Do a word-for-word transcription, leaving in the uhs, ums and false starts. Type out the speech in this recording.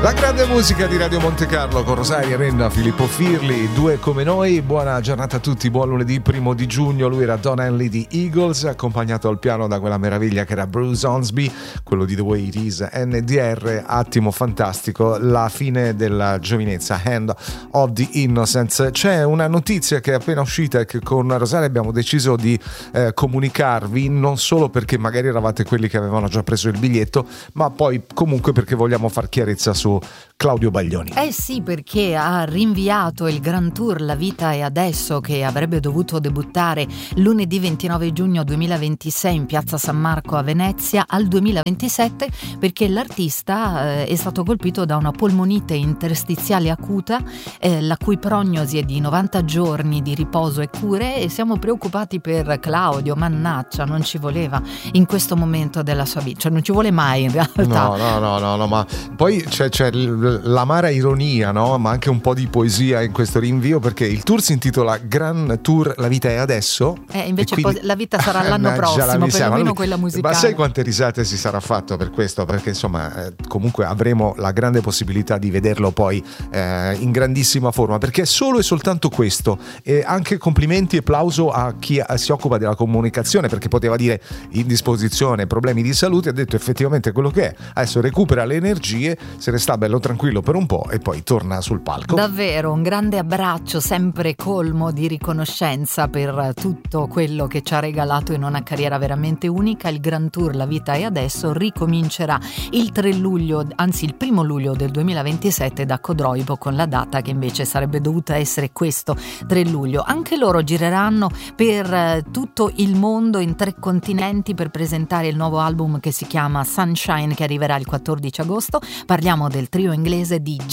La grande musica di Radio Monte Carlo con Rosaria Renna, Filippo Firli, due come noi. Buona giornata a tutti, buon lunedì primo di giugno. Lui era Don Henley di Eagles, accompagnato al piano da quella meraviglia che era Bruce Hornsby, quello di The Way It Is. N D R, attimo fantastico, la fine della giovinezza, Hand of the Innocents. C'è una notizia che è appena uscita e che con Rosaria abbiamo deciso di eh, comunicarvi, non solo perché magari eravate quelli che avevano già preso il biglietto, ma poi comunque perché vogliamo far chiarezza su Claudio Baglioni. Eh sì, perché ha rinviato il Grand Tour La vita è adesso, che avrebbe dovuto debuttare lunedì ventinove giugno duemilaventisei in piazza San Marco a Venezia, al duemilaventisette, perché l'artista eh, è stato colpito da una polmonite interstiziale acuta, eh, la cui prognosi è di novanta giorni di riposo e cure, e siamo preoccupati per Claudio. Mannaggia, non ci voleva in questo momento della sua vita, cioè non ci vuole mai in realtà. No, no, no, no, no, ma poi c'è, c'è l'amara ironia, no? Ma anche un po' di poesia in questo rinvio, perché il tour si intitola Grand Tour La vita è adesso, eh, invece e quindi... la vita sarà l'anno prossimo, perlomeno quella musicale. Ma sai quante risate si sarà fatto per questo? Perché insomma eh, comunque avremo la grande possibilità di vederlo poi eh, in grandissima forma, perché è solo e soltanto questo. E anche complimenti e plauso a chi si occupa della comunicazione, perché poteva dire indisposizione, problemi di salute, ha detto effettivamente quello che è. Adesso recupera le energie, se ne sta bello tranquillo per un po' e poi torna sul palco. Davvero un grande abbraccio, sempre colmo di riconoscenza per tutto quello che ci ha regalato in una carriera veramente unica. Il Grand Tour La vita è adesso ricomincerà il tre luglio, anzi il primo luglio del duemilaventisette da Codroibo, con la data che invece sarebbe dovuta essere questo tre luglio. Anche loro gireranno per tutto il mondo, in tre continenti, per presentare il nuovo album che si chiama Sunshine, che arriverà il quattordici agosto. Parliamo del trio inglese di